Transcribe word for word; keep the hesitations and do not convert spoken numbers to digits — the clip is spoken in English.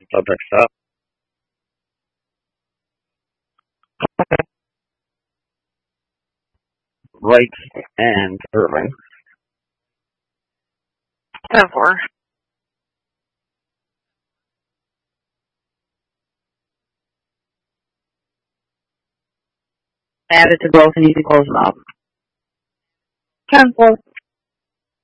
Alexa, right and Irving. ten four. Add it to both and you can close them up. ten four.